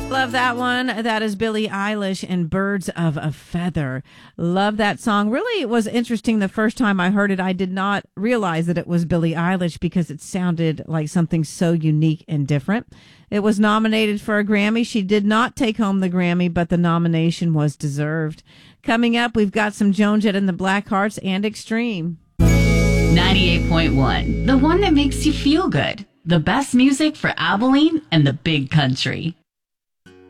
Love that one. That is Billie Eilish and Birds of a Feather. Love that song. Really, it was interesting the first time I heard it. I did not realize that it was Billie Eilish because it sounded like something so unique and different. It was nominated for a Grammy. She did not take home the Grammy, but the nomination was deserved. Coming up, we've got some Joan Jett and the Blackhearts and Extreme. 98.1, the one that makes you feel good. The best music for Abilene and the Big Country.